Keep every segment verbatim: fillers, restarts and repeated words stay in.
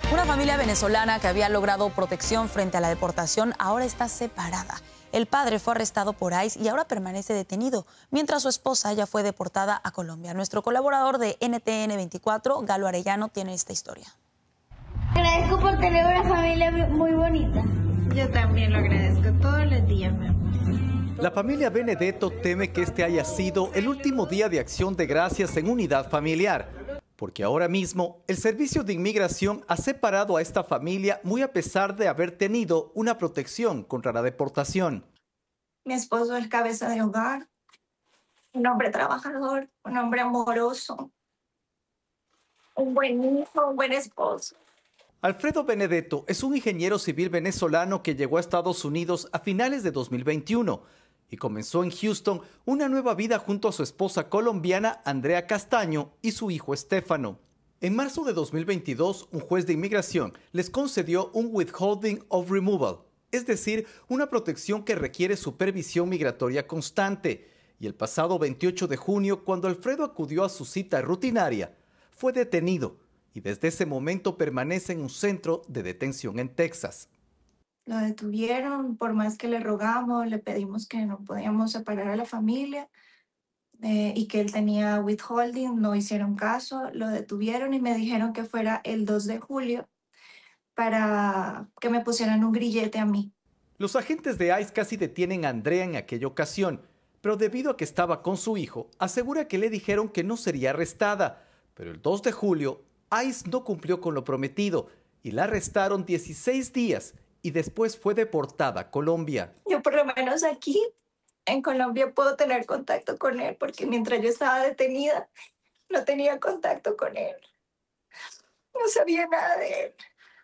Una familia venezolana que había logrado protección frente a la deportación ahora está separada. El padre fue arrestado por I C E y ahora permanece detenido, mientras su esposa ya fue deportada a Colombia. Nuestro colaborador de N T N veinticuatro, Galo Arellano, tiene esta historia. Agradezco por tener una familia muy bonita. Yo también lo agradezco todos los días, mi amor. La familia Benedetto teme que este haya sido el último día de acción de gracias en unidad familiar, porque ahora mismo el Servicio de Inmigración ha separado a esta familia muy a pesar de haber tenido una protección contra la deportación. Mi esposo es cabeza de hogar, un hombre trabajador, un hombre amoroso, un buen hijo, un buen esposo. Alfredo Benedetto es un ingeniero civil venezolano que llegó a Estados Unidos a finales de dos mil veintiuno y comenzó en Houston una nueva vida junto a su esposa colombiana Andrea Castaño y su hijo Estefano. En marzo de dos mil veintidós, un juez de inmigración les concedió un withholding of removal, es decir, una protección que requiere supervisión migratoria constante. Y el pasado veintiocho de junio, cuando Alfredo acudió a su cita rutinaria, fue detenido y desde ese momento permanece en un centro de detención en Texas. Lo detuvieron, por más que le rogamos, le pedimos que no podíamos separar a la familia eh, y que él tenía withholding, no hicieron caso, lo detuvieron y me dijeron que fuera el dos de julio para que me pusieran un grillete a mí. Los agentes de I C E casi detienen a Andrea en aquella ocasión, pero debido a que estaba con su hijo, asegura que le dijeron que no sería arrestada, pero el dos de julio, I C E no cumplió con lo prometido y la arrestaron dieciséis días y después fue deportada a Colombia. Yo por lo menos aquí en Colombia puedo tener contacto con él porque mientras yo estaba detenida no tenía contacto con él. No sabía nada de él.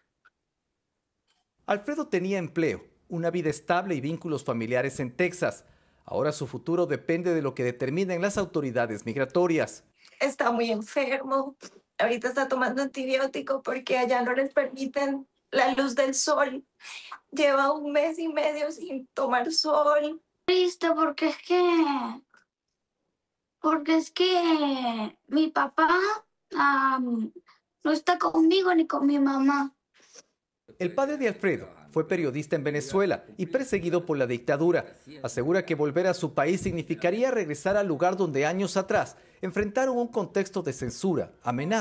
Alfredo tenía empleo, una vida estable y vínculos familiares en Texas. Ahora su futuro depende de lo que determinen las autoridades migratorias. Está muy enfermo. Ahorita está tomando antibiótico porque allá no les permiten la luz del sol. Lleva un mes y medio sin tomar sol. Triste porque es que, porque es que mi papá um, no está conmigo ni con mi mamá. El padre de Alfredo fue periodista en Venezuela y perseguido por la dictadura. Asegura que volver a su país significaría regresar al lugar donde años atrás enfrentaron un contexto de censura, amenaza